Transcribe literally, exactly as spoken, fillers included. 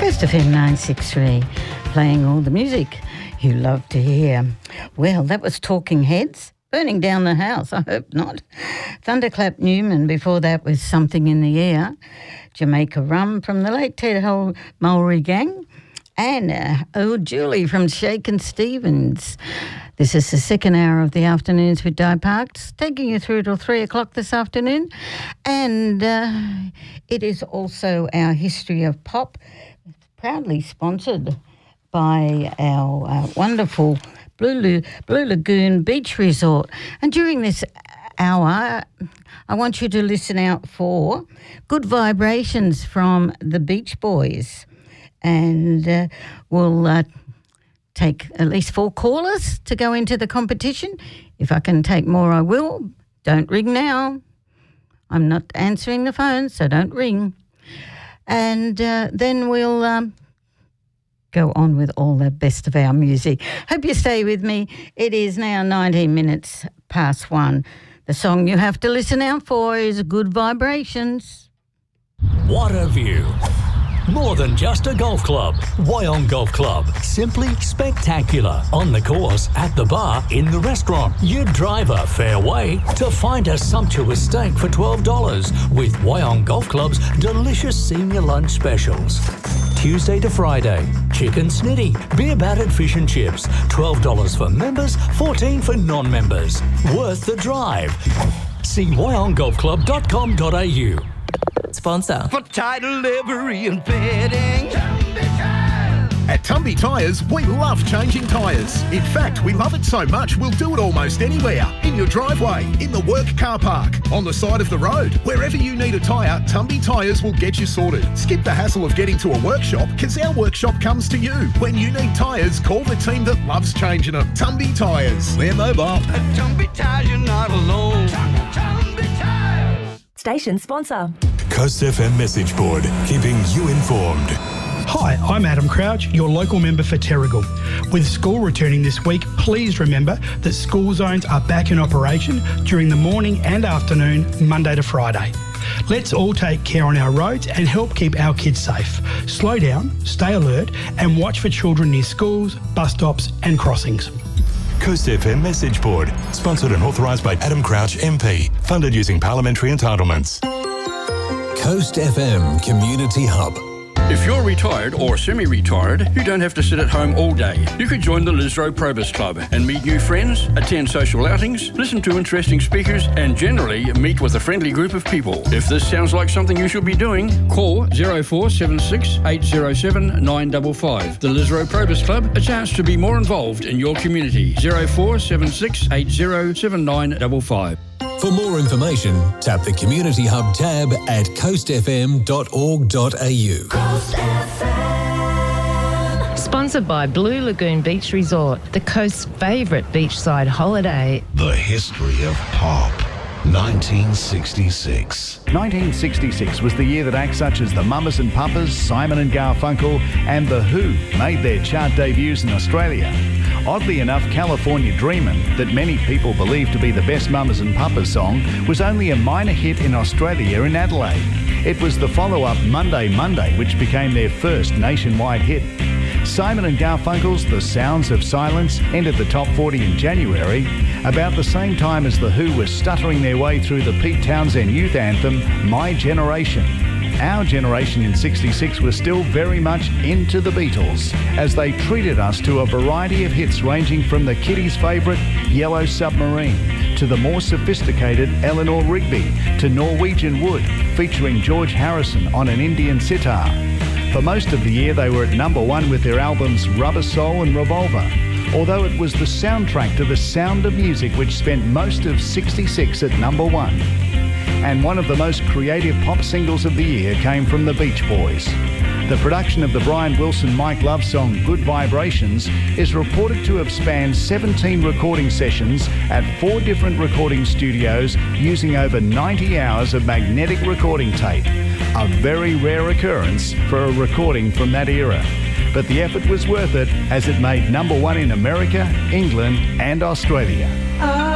Coast F M nine sixty-three, playing all the music you love to hear. Well, that was Talking Heads, Burning Down the House. I hope not. Thunderclap Newman, before that was Something in the Air. Jamaica Rum from the late Ted Hole Mulry Gang. And uh, old Julie from Shakin' Stevens. This is the second hour of the Afternoons with Di Parks, taking you through till three o'clock this afternoon. And uh, it is also our History of Pop, proudly sponsored by our uh, wonderful Blue, Lu- Blue Lagoon Beach Resort. And during this hour, I want you to listen out for Good Vibrations from the Beach Boys. And uh, we'll uh, take at least four callers to go into the competition. If I can take more, I will. Don't ring now. I'm not answering the phone, so don't ring. And uh, then we'll um, go on with all the best of our music. Hope you stay with me. It is now nineteen minutes past one. The song you have to listen out for is Good Vibrations. What a view. More than just a golf club. Wyong Golf Club. Simply spectacular. On the course, at the bar, in the restaurant. You drive a fair way to find a sumptuous steak for twelve dollars with Wyong Golf Club's delicious senior lunch specials. Tuesday to Friday, chicken snitty, beer battered fish and chips. twelve dollars for members, fourteen dollars for non-members. Worth the drive. See wyong golf club dot com dot a u. Sponsor. For title livery and fitting. At Tumby Tyres, we love changing tyres. In fact, we love it so much, we'll do it almost anywhere. In your driveway, in the work car park, on the side of the road. Wherever you need a tyre, Tumby Tyres will get you sorted. Skip the hassle of getting to a workshop, because our workshop comes to you. When you need tyres, call the team that loves changing them. Tumby Tyres. We're mobile. At Tumby Tyres, you're not alone. Tumby Tyres. Station sponsor. Coast F M message board, keeping you informed. Hi, I'm Adam Crouch, your local member for Terrigal. With school returning this week, please remember that school zones are back in operation during the morning and afternoon, Monday to Friday. Let's all take care on our roads and help keep our kids safe. Slow down, stay alert and watch for children near schools, bus stops and crossings. Coast F M message board, sponsored and authorised by Adam Crouch M P, funded using parliamentary entitlements. Coast F M Community Hub. If you're retired or semi-retired, you don't have to sit at home all day. You could join the Lisro Probus Club and meet new friends, attend social outings, listen to interesting speakers, and generally meet with a friendly group of people. If this sounds like something you should be doing, call zero four seven six, eight zero seven, nine five five. The Lisro Probus Club, a chance to be more involved in your community. zero four seven six, eight zero seven, nine five five. For more information, tap the Community Hub tab at coast f m dot org dot a u. Coast F M. Sponsored by Blue Lagoon Beach Resort, the coast's favourite beachside holiday. The history of pop. nineteen sixty-six. nineteen sixty-six was the year that acts such as the Mamas and Papas, Simon and Garfunkel and The Who made their chart debuts in Australia. Oddly enough, California Dreamin', that many people believe to be the best Mamas and Papas song, was only a minor hit in Australia in Adelaide. It was the follow-up Monday Monday which became their first nationwide hit. Simon and Garfunkel's The Sounds of Silence entered the top forty in January, about the same time as The Who were stuttering their way through the Pete Townsend youth anthem, My Generation. Our generation in sixty-six was still very much into the Beatles, as they treated us to a variety of hits ranging from the kiddies' favourite Yellow Submarine to the more sophisticated Eleanor Rigby to Norwegian Wood, featuring George Harrison on an Indian sitar. For most of the year they were at number one with their albums Rubber Soul and Revolver, although it was the soundtrack to The Sound of Music which spent most of sixty-six at number one. And one of the most creative pop singles of the year came from the Beach Boys. The production of the Brian Wilson-Mike Love song Good Vibrations is reported to have spanned seventeen recording sessions at four different recording studios using over ninety hours of magnetic recording tape, a very rare occurrence for a recording from that era. But the effort was worth it as it made number one in America, England and Australia.